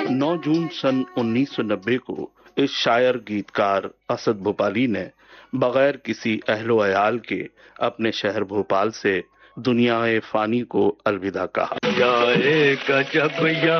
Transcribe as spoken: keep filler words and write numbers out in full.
नौ जून सन उन्नीस सौ नब्बे को इस शायर गीतकार असद भोपाली ने बगैर किसी अहलो अयाल के अपने शहर भोपाल से दुनिया फानी को अलविदा कहा।